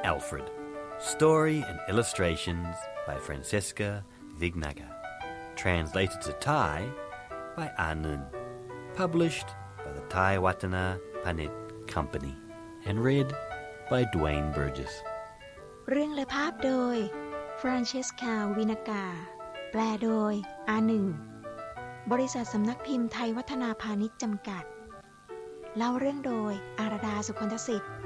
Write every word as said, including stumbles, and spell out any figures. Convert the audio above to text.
Alfred. Story and illustrations by Francesca Vignaga. Translated to Thai by Anun. Published by the Thai Watana Panit Company. And read by Dwayne Burgess. เรื่องและภาพโดย Francesca Vignaga แปลโดยอาหนึ่งบริษัทสำนักพิมพ์ไทยวัฒนาพาณิชย์จำกัดเล่าเรื่องโดยอาราดาสุคนทศิษย์